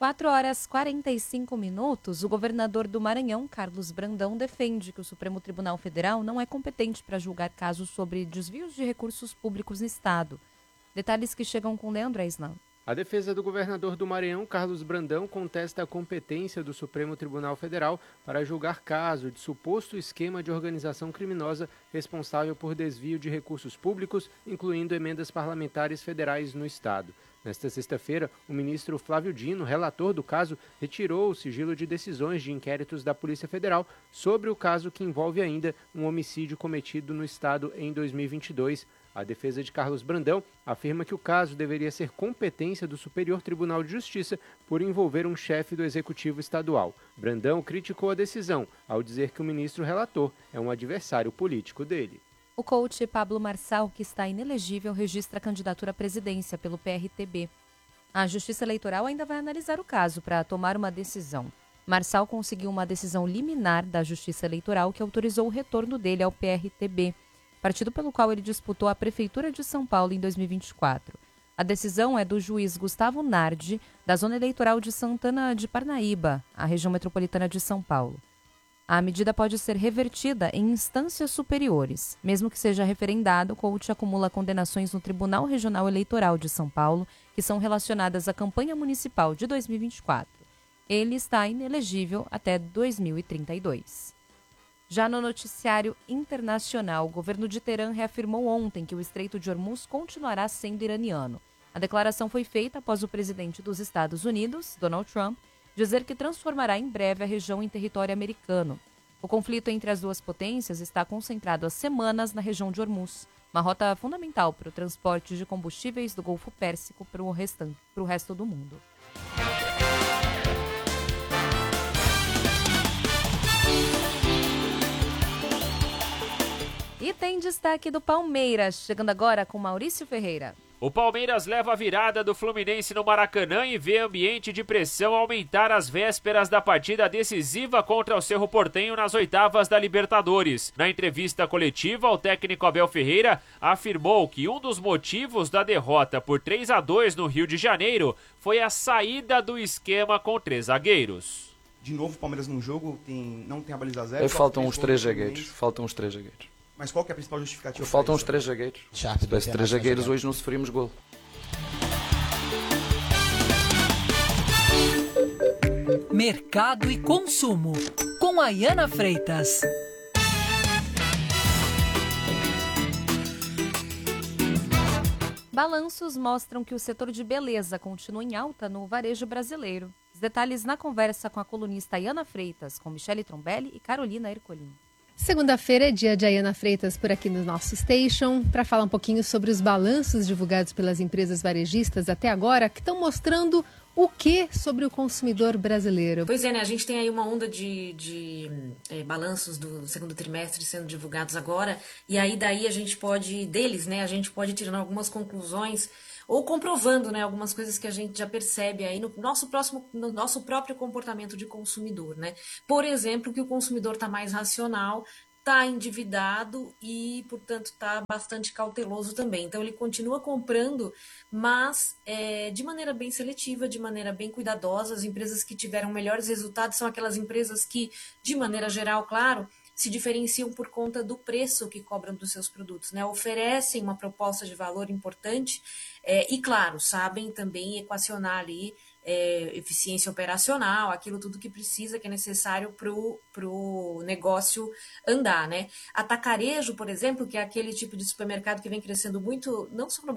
4h45, o governador do Maranhão, Carlos Brandão, defende que o Supremo Tribunal Federal não é competente para julgar casos sobre desvios de recursos públicos no Estado. Detalhes que chegam com Leandro Aislan. A defesa do governador do Maranhão, Carlos Brandão, contesta a competência do Supremo Tribunal Federal para julgar caso de suposto esquema de organização criminosa responsável por desvio de recursos públicos, incluindo emendas parlamentares federais no Estado. Nesta sexta-feira, o ministro Flávio Dino, relator do caso, retirou o sigilo de decisões de inquéritos da Polícia Federal sobre o caso que envolve ainda um homicídio cometido no Estado em 2022. A defesa de Carlos Brandão afirma que o caso deveria ser competência do Superior Tribunal de Justiça por envolver um chefe do Executivo Estadual. Brandão criticou a decisão, ao dizer que o ministro relator é um adversário político dele. O coach Pablo Marçal, que está inelegível, registra a candidatura à presidência pelo PRTB. A Justiça Eleitoral ainda vai analisar o caso para tomar uma decisão. Marçal conseguiu uma decisão liminar da Justiça Eleitoral que autorizou o retorno dele ao PRTB, partido pelo qual ele disputou a Prefeitura de São Paulo em 2024. A decisão é do juiz Gustavo Nardi, da Zona Eleitoral de Santana de Parnaíba, a região metropolitana de São Paulo. A medida pode ser revertida em instâncias superiores. Mesmo que seja referendado, o coach acumula condenações no Tribunal Regional Eleitoral de São Paulo, que são relacionadas à campanha municipal de 2024. Ele está inelegível até 2032. Já no noticiário internacional, o governo de Teherã reafirmou ontem que o Estreito de Hormuz continuará sendo iraniano. A declaração foi feita após o presidente dos Estados Unidos, Donald Trump, dizer que transformará em breve a região em território americano. O conflito entre as duas potências está concentrado há semanas na região de Hormuz, uma rota fundamental para o transporte de combustíveis do Golfo Pérsico para o resto do mundo. E tem destaque do Palmeiras, chegando agora com Maurício Ferreira. O Palmeiras leva a virada do Fluminense no Maracanã e vê ambiente de pressão aumentar às vésperas da partida decisiva contra o Cerro Porteño nas oitavas da Libertadores. Na entrevista coletiva, o técnico Abel Ferreira afirmou que um dos motivos da derrota por 3-2 no Rio de Janeiro foi a saída do esquema com 3 zagueiros. De novo, o Palmeiras num jogo não tem a baliza zero. Faltam uns 3 zagueiros. Mas qual que é a principal justificativa? Faltam os 3 zagueiros. Se tivesse 3 zagueiros, hoje não sofríamos gol. Mercado e consumo, com Ayana Freitas. Balanços mostram que o setor de beleza continua em alta no varejo brasileiro. Os detalhes na conversa com a colunista Ayana Freitas, com Michele Trombelli e Carolina Ercolim. Segunda-feira é dia de Ayana Freitas por aqui no nosso Station, para falar um pouquinho sobre os balanços divulgados pelas empresas varejistas até agora, que estão mostrando o que sobre o consumidor brasileiro. Pois é, né? A gente tem aí uma onda de balanços do segundo trimestre sendo divulgados agora, e aí daí a gente pode ir tirando algumas conclusões ou comprovando, né, algumas coisas que a gente já percebe aí no nosso próprio comportamento de consumidor, né? Por exemplo, que o consumidor está mais racional, está endividado e, portanto, está bastante cauteloso também. Então, ele continua comprando, mas de maneira bem seletiva, de maneira bem cuidadosa. As empresas que tiveram melhores resultados são aquelas empresas que, de maneira geral, claro, se diferenciam por conta do preço que cobram dos seus produtos, né? Oferecem uma proposta de valor importante e, claro, sabem também equacionar ali eficiência operacional, aquilo tudo que precisa, que é necessário para o negócio andar, né? Atacarejo, por exemplo, que é aquele tipo de supermercado que vem crescendo muito, não só no